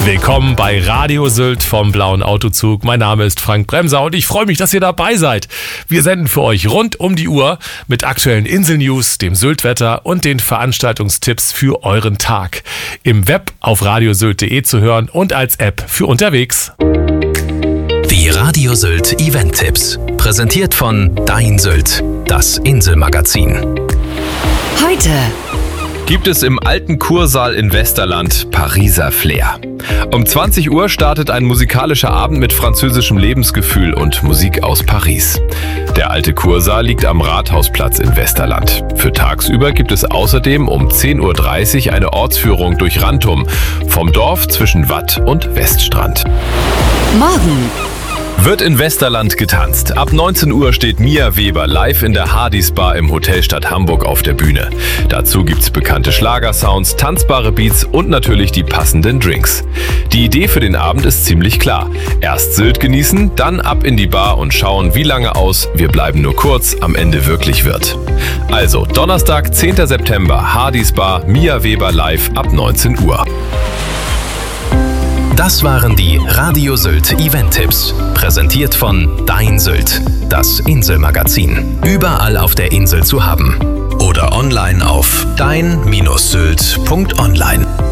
Willkommen bei Radio Sylt vom Blauen Autozug. Mein Name ist Frank Bremser und ich freue mich, dass ihr dabei seid. Wir senden für euch rund um die Uhr mit aktuellen Inselnews, dem Syltwetter und den Veranstaltungstipps für euren Tag. Im Web auf radiosylt.de zu hören und als App für unterwegs. Die Radio Sylt Event-Tipps. Präsentiert von Dein Sylt, das Inselmagazin. Heute gibt es im alten Kursaal in Westerland Pariser Flair. Um 20 Uhr startet ein musikalischer Abend mit französischem Lebensgefühl und Musik aus Paris. Der alte Kursaal liegt am Rathausplatz in Westerland. Für tagsüber gibt es außerdem um 10.30 Uhr eine Ortsführung durch Rantum, vom Dorf zwischen Watt und Weststrand. morgen Wird in Westerland getanzt. Ab 19 Uhr steht Mia Weber live in der Hardys Bar im Hotelstadt Hamburg auf der Bühne. Dazu gibt's bekannte Schlagersounds, tanzbare Beats und natürlich die passenden Drinks. Die Idee für den Abend ist ziemlich klar. Erst Sylt genießen, dann ab in die Bar und schauen, wie lange aus Wir bleiben nur kurz am Ende wirklich wird. Also Donnerstag, 10. September, Hardys Bar, Mia Weber live ab 19 Uhr. Das waren die Radio Sylt Event-Tipps. Präsentiert von Dein Sylt, das Inselmagazin. Überall auf der Insel zu haben. Oder online auf dein-sylt.online.